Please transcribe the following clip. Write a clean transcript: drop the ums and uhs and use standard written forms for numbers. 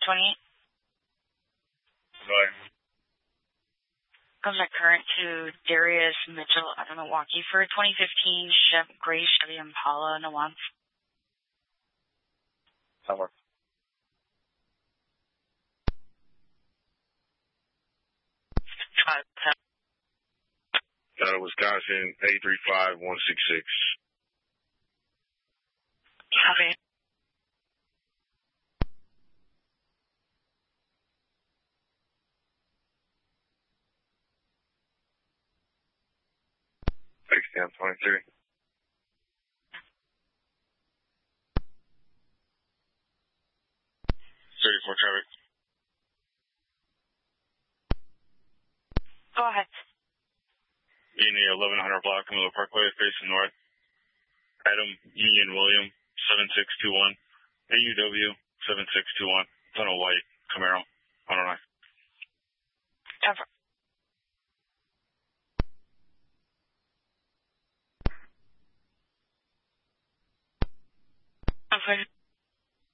28. Right. Comes my current to Darius Mitchell out of Milwaukee for a 2015 gray Chevy Impala Nuance. Summer. Out of Wisconsin, 835166. Copy. Down 23. 34 traffic. Go ahead. In the 1100 block, Camilo Parkway, facing north. Adam Union William, 7621. AUW, 7621. Tunnel White, Camaro.